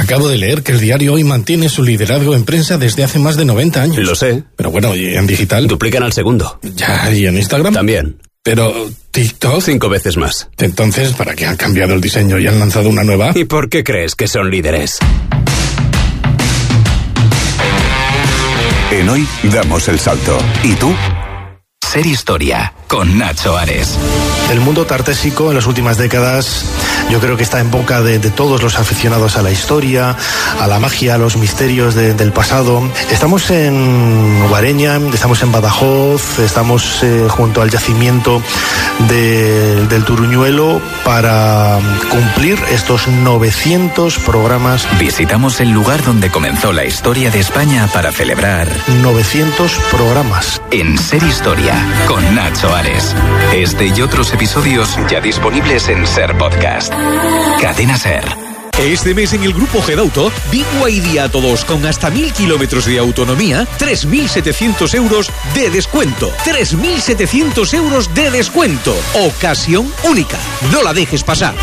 Acabo de leer que el diario Hoy mantiene su liderazgo en prensa desde hace más de 90 años. Lo sé. Pero bueno, ¿y en digital? Duplican al segundo. Ya, ¿y en Instagram? También. Pero TikTok... 5 veces más. Entonces, ¿para qué han cambiado el diseño y han lanzado una nueva? ¿Y por qué crees que son líderes? En Hoy damos el salto. ¿Y tú? Ser Historia, con Nacho Ares. El mundo tartésico en las últimas décadas yo creo que está en boca de todos los aficionados a la historia, a la magia, a los misterios del pasado. Estamos en Guareña, estamos en Badajoz, estamos junto al yacimiento del Turuñuelo para cumplir estos 900 programas. Visitamos el lugar donde comenzó la historia de España para celebrar 900 programas. En Ser Historia, con Nacho Ares. Este y otros episodios ya disponibles en Ser Podcast. Cadena Ser. Este mes en el Grupo Gedauto, BYD a todos con hasta 1000 kilómetros de autonomía, 3.700 euros de descuento. 3.700 euros de descuento. Ocasión única. No la dejes pasar.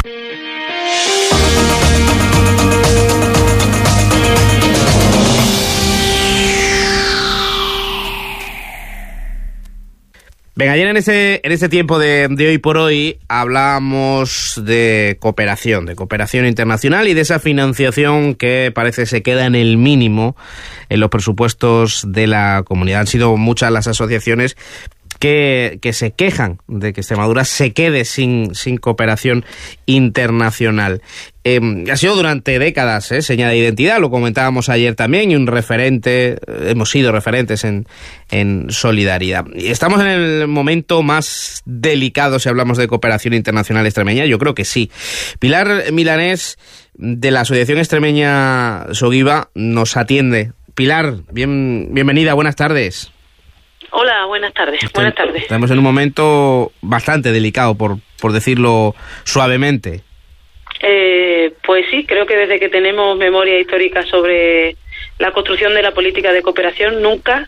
Venga, ayer en ese tiempo de Hoy por Hoy hablamos de cooperación internacional y de esa financiación que parece se queda en el mínimo en los presupuestos de la comunidad. Han sido muchas las asociaciones que se quejan de que Extremadura se quede sin cooperación internacional. Ha sido durante décadas seña de identidad, lo comentábamos ayer también, y un referente, hemos sido referentes en solidaridad. Y estamos en el momento más delicado si hablamos de cooperación internacional extremeña, yo creo que sí. Pilar Milanés, de la Asociación Extremeña SOGIVA, nos atiende. Pilar, bienvenida, buenas tardes. Hola, buenas tardes. Buenas tardes. Estamos en un momento bastante delicado, por decirlo suavemente. Pues sí, creo que desde que tenemos memoria histórica sobre la construcción de la política de cooperación, nunca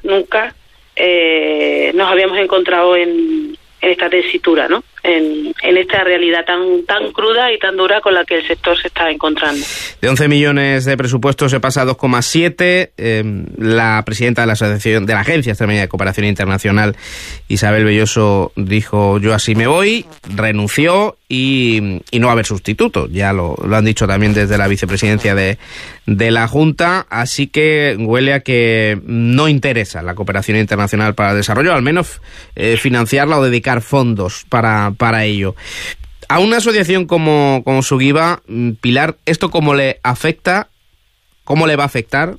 nos habíamos encontrado en esta tesitura, ¿no? En esta realidad tan cruda y tan dura con la que el sector se está encontrando. De 11 millones de presupuesto se pasa a 2,7. La presidenta de la Asociación de la Agencia Extremeña de Cooperación Internacional, Isabel Belloso, dijo: yo así me voy, renunció y no va a haber sustituto. Ya lo han dicho también desde la vicepresidencia de la Junta, así que huele a que no interesa la cooperación internacional para el desarrollo, al menos financiarla o dedicar fondos para ello. A una asociación como SOGIVA, Pilar, ¿esto cómo le afecta? ¿Cómo le va a afectar?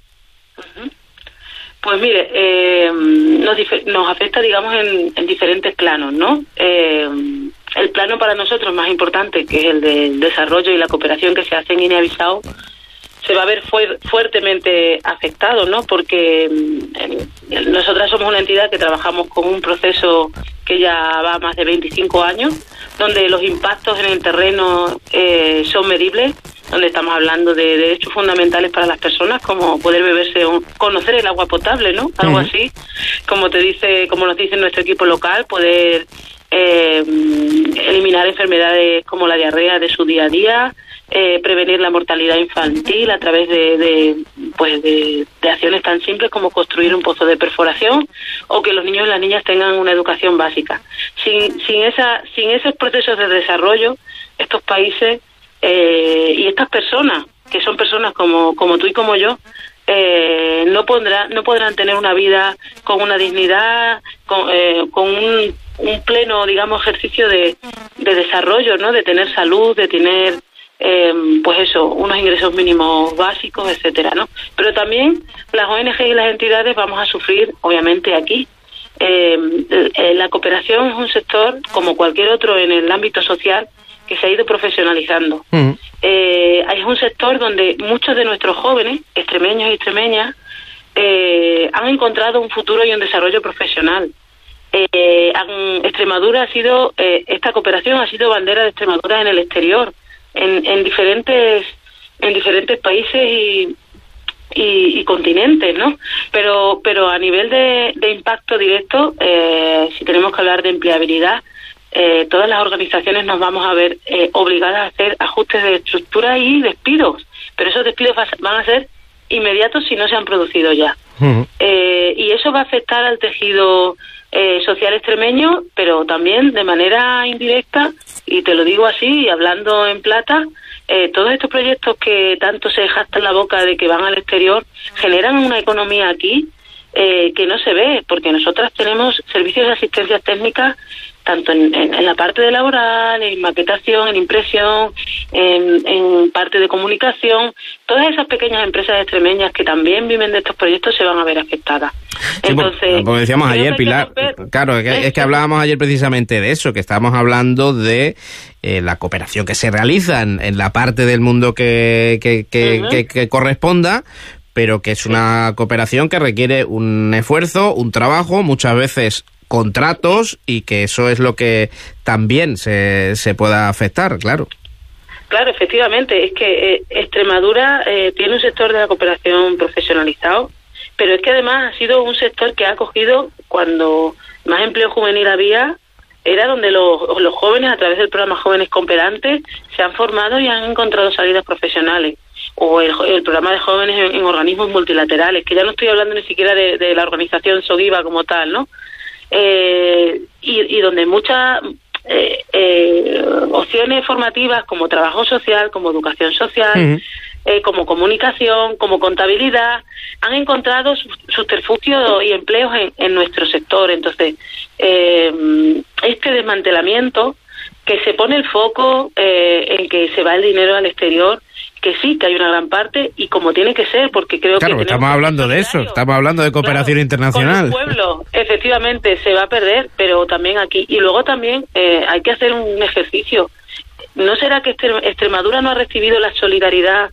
Pues mire, nos afecta, digamos, en diferentes planos, ¿no? El plano para nosotros más importante, que es el del desarrollo y la cooperación que se hace en Guinea-Bissau, se va a ver fuertemente afectado, ¿no? Porque nosotras somos una entidad que trabajamos con un proceso que ya va más de 25 años, donde los impactos en el terreno son medibles, donde estamos hablando de derechos fundamentales para las personas, como poder conocer el agua potable, ¿no? Algo así, como nos dice nuestro equipo local, poder eliminar enfermedades como la diarrea de su día a día, prevenir la mortalidad infantil a través de acciones tan simples como construir un pozo de perforación, o que los niños y las niñas tengan una educación básica. Sin esos procesos de desarrollo, estos países y estas personas, que son personas como tú y como yo, no podrán tener una vida con una dignidad, con un pleno, digamos, ejercicio de desarrollo, ¿no? De tener salud, de tener unos ingresos mínimos básicos, etcétera, ¿no? Pero también las ONG y las entidades vamos a sufrir, obviamente, aquí. La cooperación es un sector, como cualquier otro en el ámbito social, que se ha ido profesionalizando. Es un sector donde muchos de nuestros jóvenes, extremeños y extremeñas, han encontrado un futuro y un desarrollo profesional. Extremadura esta cooperación ha sido bandera de Extremadura en el exterior, en diferentes países y continentes, ¿no? Pero a nivel de impacto directo, si tenemos que hablar de empleabilidad, todas las organizaciones nos vamos a ver obligadas a hacer ajustes de estructura y despidos, pero esos despidos van a ser inmediatos si no se han producido ya. Y eso va a afectar al tejido social extremeño, pero también de manera indirecta, y te lo digo así, hablando en plata, todos estos proyectos que tanto se jactan la boca de que van al exterior generan una economía aquí que no se ve, porque nosotras tenemos servicios de asistencia técnica tanto en la parte de laboral, en maquetación, en impresión, en parte de comunicación. Todas esas pequeñas empresas extremeñas que también viven de estos proyectos se van a ver afectadas. Sí, entonces, porque decíamos ayer, Pilar, claro, es que hablábamos ayer precisamente de eso, que estábamos hablando de la cooperación que se realiza en la parte del mundo que corresponda, pero que es una cooperación que requiere un esfuerzo, un trabajo, muchas veces contratos, y que eso es lo que también se pueda afectar, claro. Claro, efectivamente, es que Extremadura tiene un sector de la cooperación profesionalizado, pero es que además ha sido un sector que ha acogido, cuando más empleo juvenil había, era donde los jóvenes, a través del programa Jóvenes Cooperantes, se han formado y han encontrado salidas profesionales. O el programa de jóvenes en organismos multilaterales, que ya no estoy hablando ni siquiera de la organización SOGIVA como tal, ¿no? Y donde muchas opciones formativas como trabajo social, como educación social, como comunicación, como contabilidad, han encontrado subterfugios y empleos en nuestro sector. Entonces, este desmantelamiento, que se pone el foco en que se va el dinero al exterior, que sí, que hay una gran parte, y como tiene que ser, porque creo que estamos hablando de eso, estamos hablando de cooperación internacional. Con el pueblo, efectivamente, se va a perder, pero también aquí. Y luego también hay que hacer un ejercicio. ¿No será que Extremadura no ha recibido la solidaridad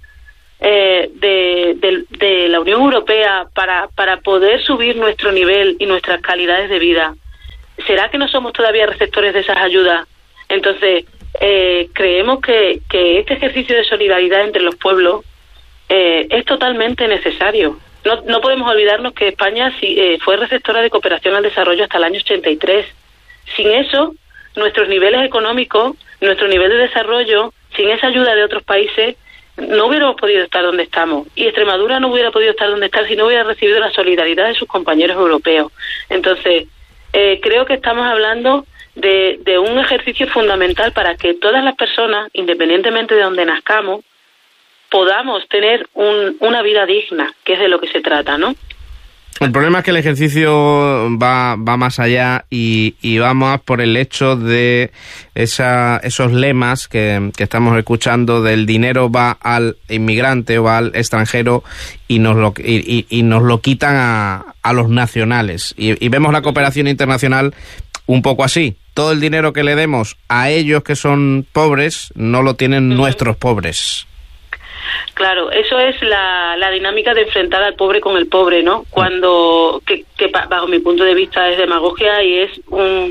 de la Unión Europea para poder subir nuestro nivel y nuestras calidades de vida? ¿Será que no somos todavía receptores de esas ayudas? Entonces, creemos que este ejercicio de solidaridad entre los pueblos es totalmente necesario. No podemos olvidarnos que España fue receptora de cooperación al desarrollo hasta el año 83. Sin eso, nuestros niveles económicos, nuestro nivel de desarrollo, sin esa ayuda de otros países, no hubiéramos podido estar donde estamos. Y Extremadura no hubiera podido estar donde está si no hubiera recibido la solidaridad de sus compañeros europeos. Entonces, creo que estamos hablando de un ejercicio fundamental para que todas las personas, independientemente de donde nazcamos, podamos tener una vida digna, que es de lo que se trata, ¿no? El problema es que el ejercicio va más allá y va más por el hecho de esos lemas que estamos escuchando del dinero va al inmigrante o va al extranjero y nos lo quitan a los nacionales. Y vemos la cooperación internacional un poco así. Todo el dinero que le demos a ellos que son pobres no lo tienen nuestros pobres. Claro, eso es la dinámica de enfrentar al pobre con el pobre, ¿no? Cuando que bajo mi punto de vista es demagogia y es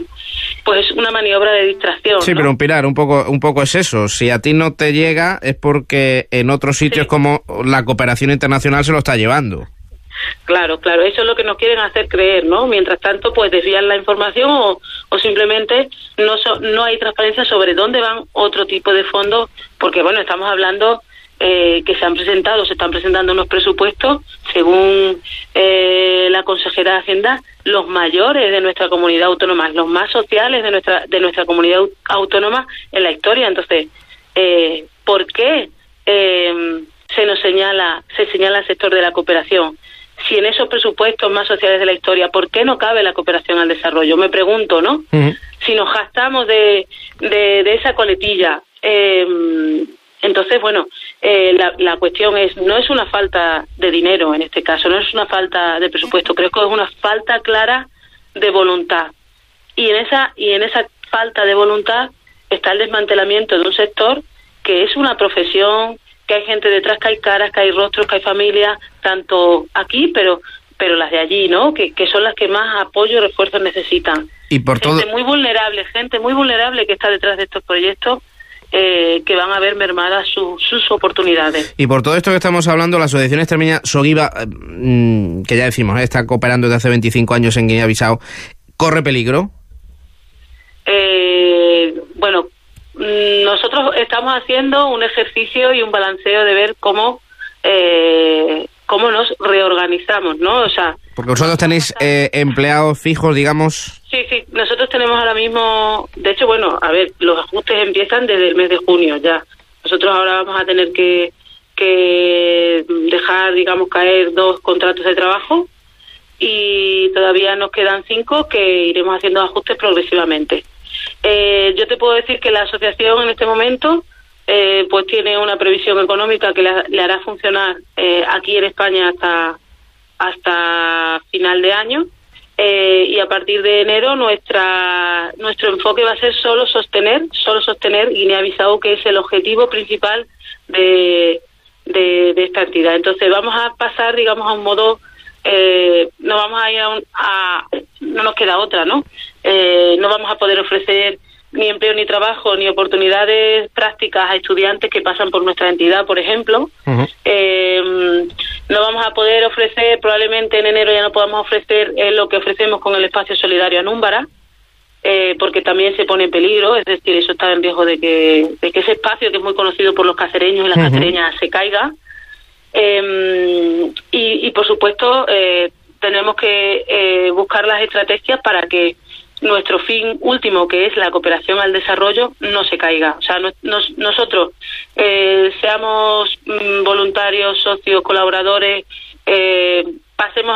una maniobra de distracción. Sí, ¿no? Pero Pilar, un poco es eso. Si a ti no te llega es porque en otros sitios como la cooperación internacional se lo está llevando. Claro, eso es lo que nos quieren hacer creer, ¿no? Mientras tanto, pues desvían la información o simplemente no hay transparencia sobre dónde van otro tipo de fondos, porque bueno, estamos hablando que se están presentando unos presupuestos, según la consejera de Hacienda, los mayores de nuestra comunidad autónoma, los más sociales de nuestra comunidad autónoma en la historia. Entonces, ¿por qué se señala al sector de la cooperación? Si en esos presupuestos más sociales de la historia, ¿por qué no cabe la cooperación al desarrollo? Me pregunto, ¿no? Si nos gastamos de esa coletilla, entonces, bueno, la cuestión no es una falta de dinero en este caso, no es una falta de presupuesto, creo que es una falta clara de voluntad. Y en esa falta de voluntad está el desmantelamiento de un sector que es una profesión, que hay gente detrás, que hay caras, que hay rostros, que hay familias, tanto aquí, pero las de allí, ¿no? Que son las que más apoyo y refuerzos necesitan. Y por gente muy vulnerable que está detrás de estos proyectos, que van a ver mermadas sus oportunidades. Y por todo esto que estamos hablando, la Asociación Extremeña SOGIVA, que ya decimos, está cooperando desde hace 25 años en Guinea-Bissau, ¿corre peligro? Bueno, nosotros estamos haciendo un ejercicio y un balanceo de ver cómo nos reorganizamos, ¿no? O sea, porque vosotros tenéis empleados fijos, digamos. Sí, nosotros tenemos ahora mismo, de hecho, bueno, a ver, los ajustes empiezan desde el mes de junio ya. Nosotros ahora vamos a tener que dejar, digamos, caer 2 contratos de trabajo y todavía nos quedan 5 que iremos haciendo ajustes progresivamente. Yo te puedo decir que la asociación en este momento pues tiene una previsión económica que le hará funcionar aquí en España hasta final de año, y a partir de enero nuestro enfoque va a ser solo sostener Guinea-Bissau, que es el objetivo principal de esta entidad. Entonces vamos a pasar, digamos, a un modo, no vamos a ir no nos queda otra, ¿no? No vamos a poder ofrecer ni empleo ni trabajo ni oportunidades prácticas a estudiantes que pasan por nuestra entidad, por ejemplo. Uh-huh. No vamos a poder ofrecer, probablemente en enero ya no podamos ofrecer lo que ofrecemos con el espacio solidario Anúmbara, porque también se pone en peligro, es decir, eso está en riesgo de que ese espacio que es muy conocido por los cacereños y las cacereñas se caiga. Y por supuesto tenemos que buscar las estrategias para que nuestro fin último, que es la cooperación al desarrollo, no se caiga. O sea, nosotros seamos voluntarios, socios, colaboradores, pasemos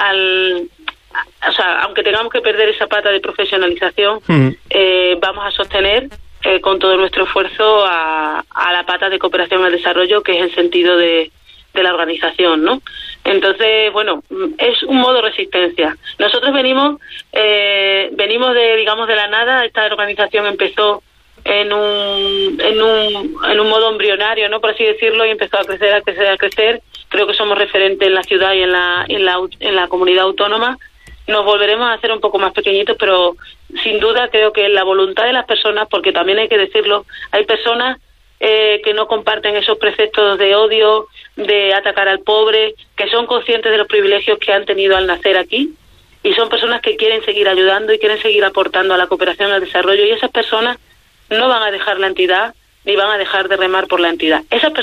o sea, aunque tengamos que perder esa pata de profesionalización, vamos a sostener con todo nuestro esfuerzo a la pata de cooperación al desarrollo, que es el sentido de la organización, ¿no? Entonces, bueno, es un modo resistencia. Nosotros venimos de, digamos, de la nada. Esta organización empezó en un modo embrionario, ¿no?, por así decirlo, y empezó a crecer. Creo que somos referentes en la ciudad y en la comunidad autónoma. Nos volveremos a hacer un poco más pequeñitos, pero sin duda creo que la voluntad de las personas, porque también hay que decirlo, hay personas que no comparten esos preceptos de odio, de atacar al pobre, que son conscientes de los privilegios que han tenido al nacer aquí, y son personas que quieren seguir ayudando y quieren seguir aportando a la cooperación al desarrollo, y esas personas no van a dejar la entidad ni van a dejar de remar por la entidad. Esas